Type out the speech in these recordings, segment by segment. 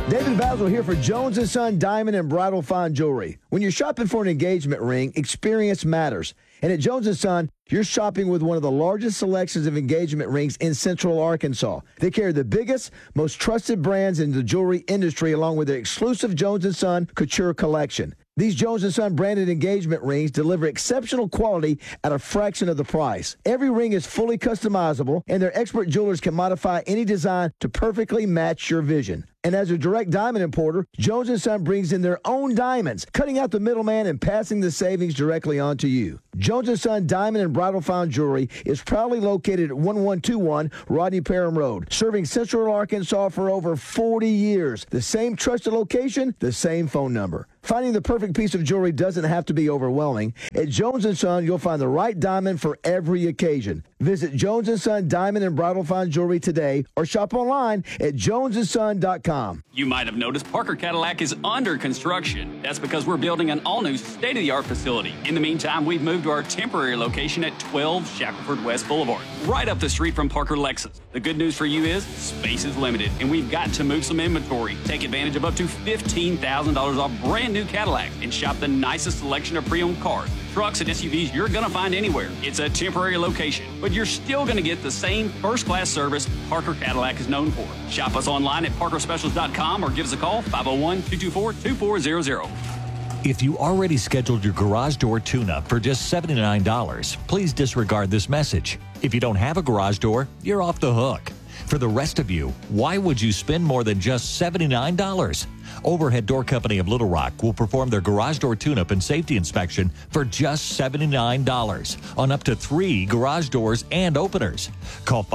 David Basil here for Jones & Son Diamond and Bridal Fine Jewelry. When you're shopping for an engagement ring, experience matters. And at Jones & Son, you're shopping with one of the largest selections of engagement rings in Central Arkansas. They carry the biggest, most trusted brands in the jewelry industry along with their exclusive Jones & Son Couture collection. These Jones & Son branded engagement rings deliver exceptional quality at a fraction of the price. Every ring is fully customizable, and their expert jewelers can modify any design to perfectly match your vision. And as a direct diamond importer, Jones & Son brings in their own diamonds, cutting out the middleman and passing the savings directly on to you. Jones & Son Diamond and Bridal Fine Jewelry is proudly located at 1121 Rodney Parham Road, serving Central Arkansas for over 40 years. The same trusted location, the same phone number. Finding the perfect piece of jewelry doesn't have to be overwhelming. At Jones & Son, you'll find the right diamond for every occasion. Visit Jones & Son Diamond and Bridal Fine Jewelry today or shop online at jonesandson.com. You might have noticed Parker Cadillac is under construction. That's because we're building an all-new state-of-the-art facility. In the meantime, we've moved to our temporary location at 12 Shackelford West Boulevard, right up the street from Parker Lexus. The good news for you is space is limited, and we've got to move some inventory. Take advantage of up to $15,000 off brand new Cadillac and shop the nicest selection of pre-owned cars, trucks, and SUVs you're going to find anywhere. It's a temporary location, but you're still going to get the same first-class service Parker Cadillac is known for. Shop us online at parkerspecials.com or give us a call, 501-224-2400. If you already scheduled your garage door tune-up for just $79, please disregard this message. If you don't have a garage door, you're off the hook. For the rest of you, why would you spend more than just $79? Overhead Door Company of Little Rock will perform their garage door tune-up and safety inspection for just $79 on up to 3 garage doors and openers. Call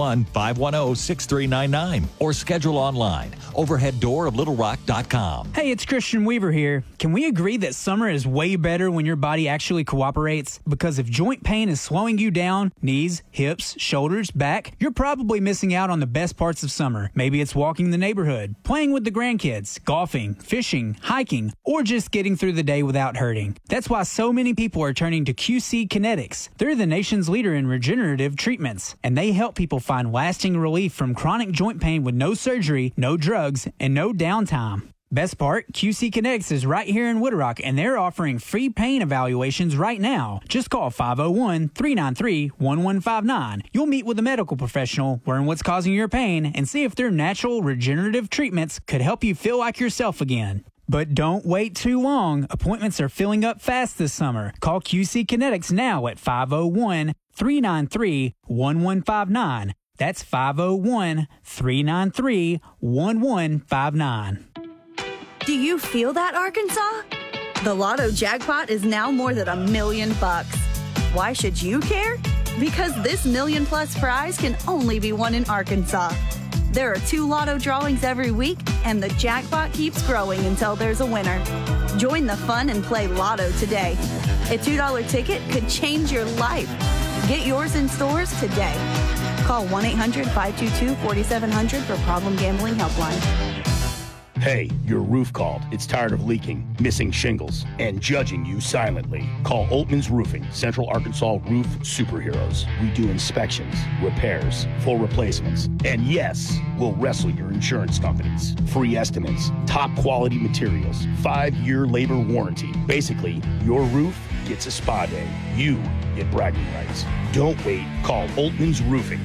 501-510-6399 or schedule online, overheaddooroflittlerock.com. Hey, it's Christian Weaver here. Can we agree that summer is way better when your body actually cooperates? Because if joint pain is slowing you down, knees, hips, shoulders, back, you're probably missing out on the best parts of summer. Maybe it's walking the neighborhood, playing with the grandkids, golfing, fishing, hiking, or just getting through the day without hurting. That's why so many people are turning to QC Kinetics. They're the nation's leader in regenerative treatments, and they help people find lasting relief from chronic joint pain with no surgery, no drugs, and no downtime. Best part, QC Kinetics is right here in Woodrock, and they're offering free pain evaluations right now. Just call 501-393-1159. You'll meet with a medical professional, learn what's causing your pain, and see if their natural regenerative treatments could help you feel like yourself again. But don't wait too long. Appointments are filling up fast this summer. Call QC Kinetics now at 501-393-1159. That's 501-393-1159. Do you feel that, Arkansas? The Lotto jackpot is now more than $1 million. Why should you care? Because this $1 million+ prize can only be won in Arkansas. There are 2 Lotto drawings every week, and the jackpot keeps growing until there's a winner. Join the fun and play Lotto today. A $2 ticket could change your life. Get yours in stores today. Call 1-800-522-4700 for Problem Gambling Helpline. Hey, your roof called. It's tired of leaking, missing shingles, and judging you silently. Call Oltman's Roofing, Central Arkansas roof superheroes. We do inspections, repairs, full replacements, and yes, we'll wrestle your insurance companies. Free estimates, top quality materials, 5-year labor warranty. Basically, your roof gets a spa day. You get bragging rights. Don't wait. Call Oltman's Roofing,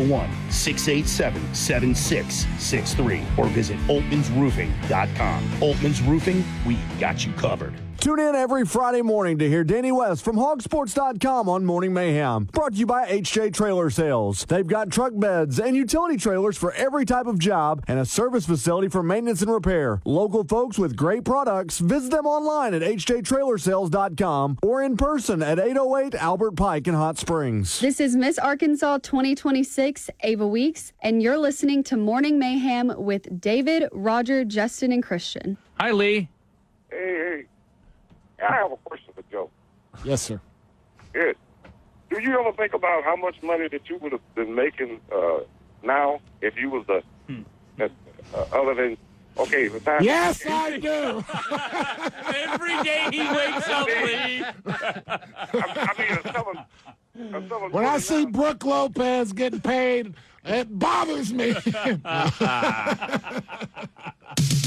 501-687-7663, or visit oltmansroofing.com. Oltman's Roofing, we got you covered. Tune in every Friday morning to hear Danny West from hogsports.com on Morning Mayhem. Brought to you by HJ Trailer Sales. They've got truck beds and utility trailers for every type of job and a service facility for maintenance and repair. Local folks with great products. Visit them online at hjtrailersales.com or in person at 808 Albert Pike in Hot Springs. This is Miss Arkansas 2026, Ava Weeks, and you're listening to Morning Mayhem with David, Roger, Justin, and Christian. Hi, Lee. Hey. I have a question for Joe. Yes, sir. Good. Do you ever think about how much money that you would have been making now if you was other than, okay, the time? Yes, I do. Every day he wakes up, Lee. When I see Brooke Lopez getting paid, it bothers me.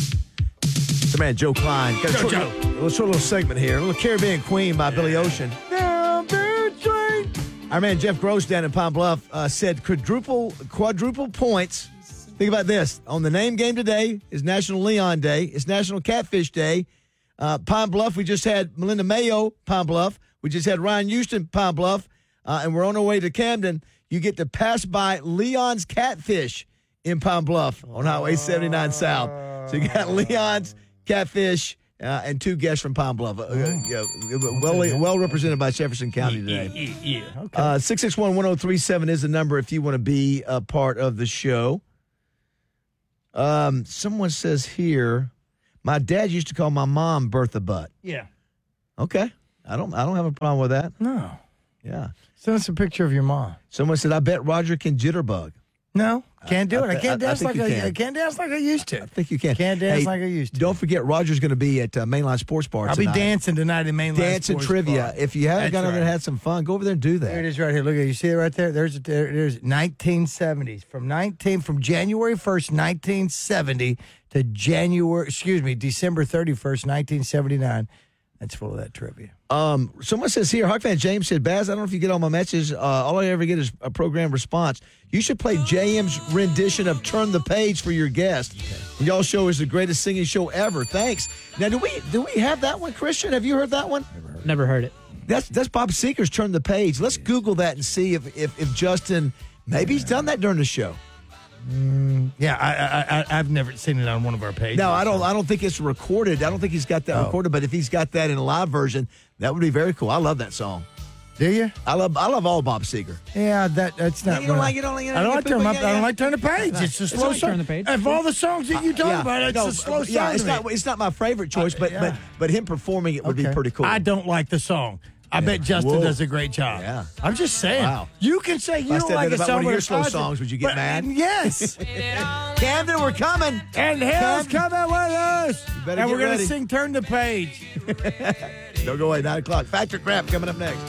man Joe Klein. Got a short little segment here. A little Caribbean Queen by Billy Ocean. Down the street. Our man Jeff Gross down in Pine Bluff said quadruple points. Think about this. On the name game today is National Leon Day. It's National Catfish Day. Pine Bluff, we just had Melinda Mayo, Pine Bluff. We just had Ryan Houston, Pine Bluff. And we're on our way to Camden. You get to pass by Leon's Catfish in Pine Bluff on Highway 79 South. So you got Leon's Catfish and 2 guests from Pine Bluff. Well represented by Jefferson County today. Yeah. Okay. 661-1037 is the number if you want to be a part of the show. Someone says here, my dad used to call my mom Bertha Butt. Yeah. Okay. I don't have a problem with that. No. Yeah. Send us a picture of your mom. Someone said, I bet Roger can jitterbug. No, can't do it. I can't dance like I can't dance like I used to. I think you can. Can't dance like I used to. Don't forget, Roger's going to be at Mainline Sports Bar tonight. I'll be dancing tonight in Mainline Dancing Sports trivia. Bar. If you haven't gone over there and had some fun, go over there and do that. There it is right here. Look at it. You see it right there? There's 1970s. From January 1st, 1970 to December 31st, 1979. That's full of that trivia. Someone says here, Hawk fan James said, Baz, I don't know if you get all my messages. All I ever get is a program response. You should play JM's rendition of Turn the Page for your guest. And y'all show is the greatest singing show ever. Thanks. Now, do we have that one, Christian? Have you heard that one? Never heard it. That's Bob Seger's Turn the Page. Let's Google that and see if Justin, maybe he's done that during the show. Yeah, I've never seen it on one of our pages. No, I don't think it's recorded. I don't think he's got that recorded. But if he's got that in a live version, that would be very cool. I love that song. Do you? I love all Bob Seger. Yeah, that's not. You don't like I don't like Turn the Page. It's a slow song. Turn the Page. Of all the songs that you talk about, it's a slow song. Yeah, it's not my favorite choice, but him performing it would be pretty cool. I don't like the song. I bet Justin does a great job. Yeah. I'm just saying. Wow. You can say you don't like a song. One of your slow songs, would you get mad? Yes. Camden, we're coming. And hell's coming with us. And we're going to sing Turn the Page. Don't go away, 9 o'clock. Factor Crap coming up next.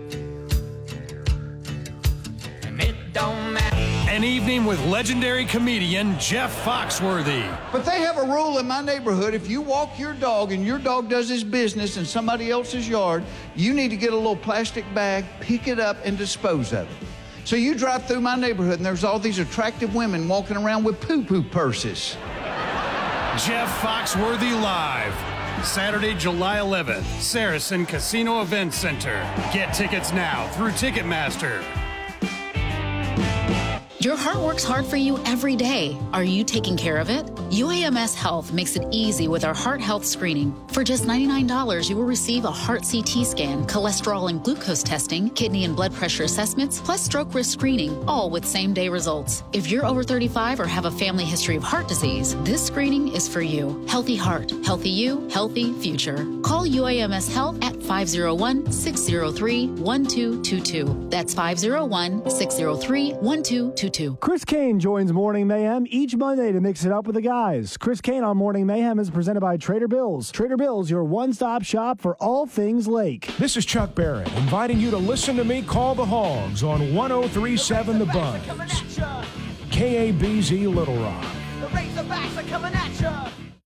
An evening with legendary comedian Jeff Foxworthy. But they have a rule in my neighborhood. If you walk your dog and your dog does his business in somebody else's yard, you need to get a little plastic bag, pick it up, and dispose of it. So you drive through my neighborhood and there's all these attractive women walking around with poo-poo purses. Jeff Foxworthy Live. Saturday, July 11th, Saracen Casino Event Center. Get tickets now through Ticketmaster. Your heart works hard for you every day. Are you taking care of it? UAMS Health makes it easy with our heart health screening. For just $99, you will receive a heart CT scan, cholesterol and glucose testing, kidney and blood pressure assessments, plus stroke risk screening, all with same-day results. If you're over 35 or have a family history of heart disease, this screening is for you. Healthy heart, healthy you, healthy future. Call UAMS Health at 501-603-1222. That's 501-603-1222. Chris Kane joins Morning Mayhem each Monday to mix it up with the guys. Chris Kane on Morning Mayhem is presented by Trader Bill's. Trader Bill's, your one-stop shop for all things Lake. This is Chuck Barrett, inviting you to listen to me call the Hogs on 103.7 The Buzz. KABZ Little Rock. The Razorbacks are coming at you.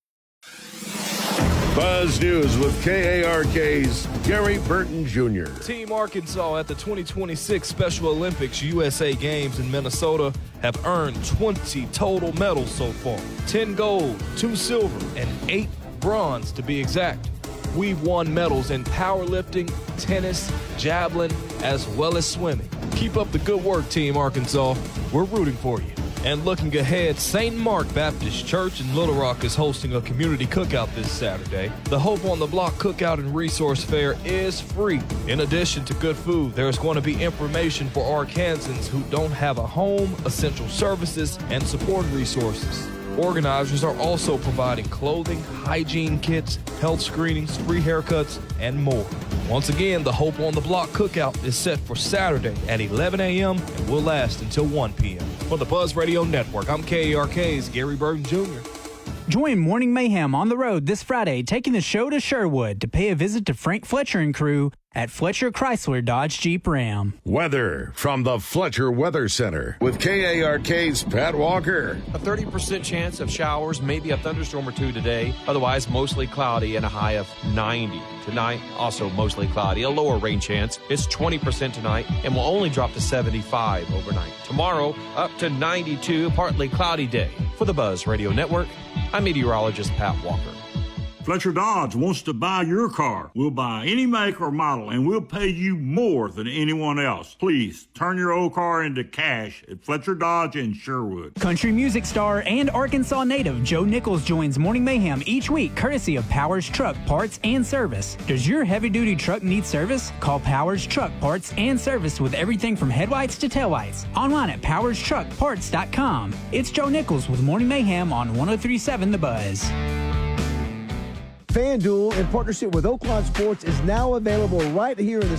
Buzz News with KARK's Gary Burton Jr. Team Arkansas at the 2026 Special Olympics USA Games in Minnesota have earned 20 total medals so far. 10 gold, 2 silver, and 8 bronze to be exact. We've won medals in powerlifting, tennis, javelin, as well as swimming. Keep up the good work, Team Arkansas. We're rooting for you. And looking ahead, St. Mark Baptist Church in Little Rock is hosting a community cookout this Saturday. The Hope on the Block Cookout and Resource Fair is free. In addition to good food, there's going to be information for Arkansans who don't have a home, essential services, and support resources. Organizers are also providing clothing, hygiene kits, health screenings, free haircuts, and more. Once again, the Hope on the Block Cookout is set for Saturday at 11 a.m. and will last until 1 p.m. For the Buzz Radio Network, I'm KARK's Gary Burton Jr. Join Morning Mayhem on the road this Friday, taking the show to Sherwood to pay a visit to Frank Fletcher and crew at Fletcher Chrysler Dodge Jeep Ram. Weather from the Fletcher Weather Center with KARK's Pat Walker. A 30% chance of showers, maybe a thunderstorm or two today. Otherwise, mostly cloudy and a high of 90. Tonight, also mostly cloudy, a lower rain chance. It's 20% tonight and will only drop to 75 overnight. Tomorrow, up to 92, partly cloudy day. For the Buzz Radio Network, I'm meteorologist Pat Walker. Fletcher Dodge wants to buy your car. We'll buy any make or model, and we'll pay you more than anyone else. Please turn your old car into cash at Fletcher Dodge in Sherwood. Country music star and Arkansas native Joe Nichols joins Morning Mayhem each week, courtesy of Powers Truck Parts and Service. Does your heavy-duty truck need service? Call Powers Truck Parts and Service with everything from headlights to taillights. Online at powerstruckparts.com. It's Joe Nichols with Morning Mayhem on 103.7 The Buzz. FanDuel, in partnership with Oaklawn Sports, is now available right here in the